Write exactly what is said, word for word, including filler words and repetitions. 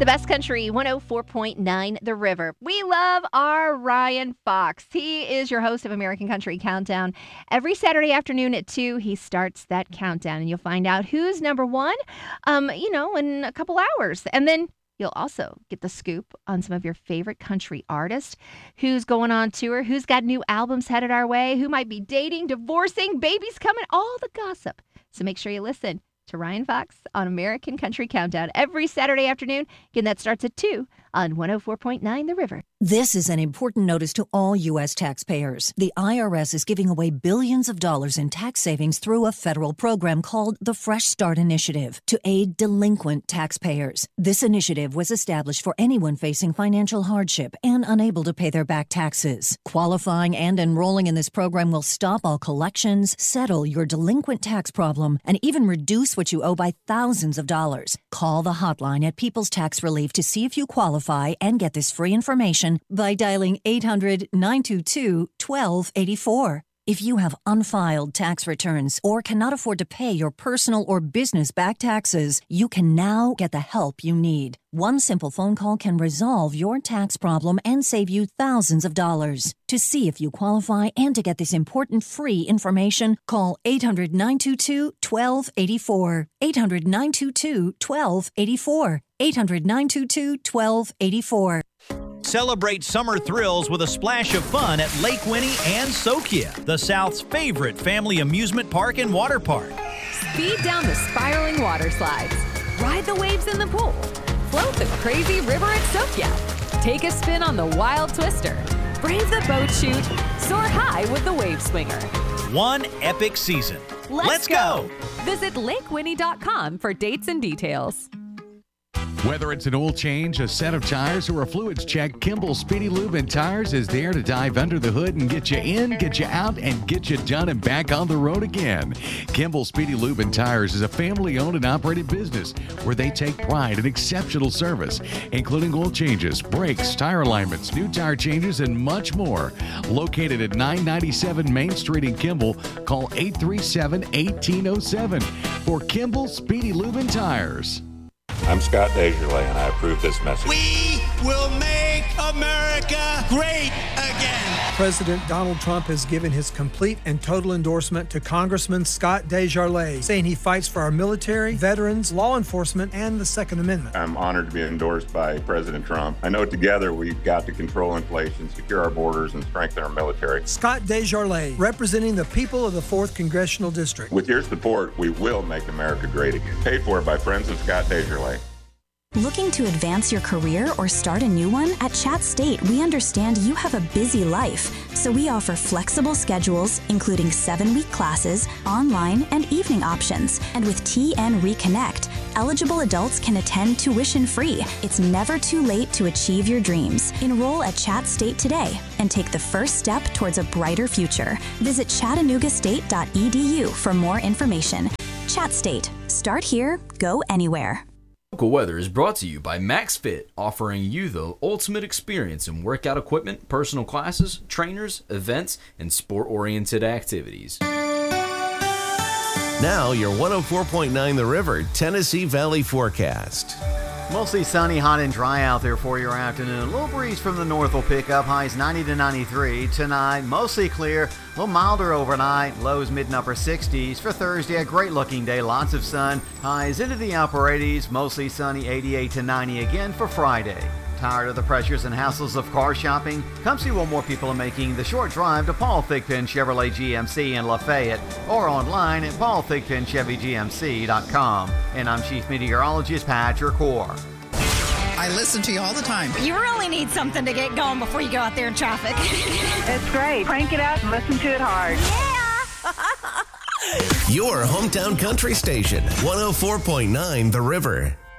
The best country, one oh four point nine The River. We love our Ryan Fox. He is your host of American Country Countdown. Every Saturday afternoon at two, he starts that countdown, and you'll find out who's number one, um, you know, in a couple hours. And then you'll also get the scoop on some of your favorite country artists, who's going on tour, who's got new albums headed our way, who might be dating, divorcing, babies coming, all the gossip. So make sure you listen to Ryan Fox on American Country Countdown every Saturday afternoon. Again, that starts at two on one oh four point nine The River. This is an important notice to all U S taxpayers. The I R S is giving away billions of dollars in tax savings through a federal program called the Fresh Start Initiative to aid delinquent taxpayers. This initiative was established for anyone facing financial hardship and unable to pay their back taxes. Qualifying and enrolling in this program will stop all collections, settle your delinquent tax problem, and even reduce what you owe by thousands of dollars. Call the hotline at People's Tax Relief to see if you qualify and get this free information by dialing eight hundred, nine two two, one two eight four. If you have unfiled tax returns or cannot afford to pay your personal or business back taxes, you can now get the help you need. One simple phone call can resolve your tax problem and save you thousands of dollars. To see if you qualify and to get this important free information, call eight hundred, nine two two, one two eight four. eight hundred, nine two two, one two eight four. eight hundred, nine two two, one two eight four. Celebrate summer thrills with a splash of fun at Lake Winnie and Sokia, the South's favorite family amusement park and water park. Speed down the spiraling water slides, ride the waves in the pool, float the crazy river at Sokia, take a spin on the wild twister, brave the boat chute, soar high with the wave swinger. One epic season. Let's, Let's go. go! Visit lake winnie dot com for dates and details. Whether it's an oil change, a set of tires, or a fluids check, Kimball Speedy Lube and Tires is there to dive under the hood and get you in, get you out, and get you done and back on the road again. Kimball Speedy Lube and Tires is a family-owned and operated business where they take pride in exceptional service, including oil changes, brakes, tire alignments, new tire changes, and much more. Located at nine ninety-seven Main Street in Kimball, call eight three seven, one eight zero seven for Kimball Speedy Lube and Tires. I'm Scott Desjardins, and I approve this message. We will make America great again. President Donald Trump has given his complete and total endorsement to Congressman Scott Desjardins, saying he fights for our military, veterans, law enforcement, and the Second Amendment. I'm honored to be endorsed by President Trump. I know together we've got to control inflation, secure our borders, and strengthen our military. Scott Desjardins, representing the people of the fourth Congressional District. With your support, we will make America great again. Paid for by friends of Scott Desjardins. Looking to advance your career or start a new one? At Chat State, we understand you have a busy life, so we offer flexible schedules, including seven-week classes, online, and evening options. And with T N Reconnect, eligible adults can attend tuition-free. It's never too late to achieve your dreams. Enroll at Chat State today and take the first step towards a brighter future. Visit chattanooga state dot e d u for more information. Chat State. Start here, go anywhere. Local weather is brought to you by MaxFit, offering you the ultimate experience in workout equipment, personal classes, trainers, events, and sport-oriented activities. Now your one oh four point nine The River Tennessee Valley forecast. Mostly sunny, hot, and dry out there for your afternoon. A little breeze from the north will pick up. Highs ninety to ninety-three. Tonight, mostly clear. A little milder overnight. Lows mid and upper sixties. For Thursday, a great looking day. Lots of sun. Highs into the upper eighties. Mostly sunny, eighty-eight to ninety again for Friday. Tired of the pressures and hassles of car shopping? Come see what more people are making the short drive to Paul Thigpen Chevrolet G M C in Lafayette or online at paul thigpen chevy g m c dot com. And I'm Chief Meteorologist Patrick Hoare. I listen to you all the time. You really need something to get going before you go out there in traffic. It's great. Crank it up and listen to it hard. Yeah! Your hometown country station, one oh four point nine The River.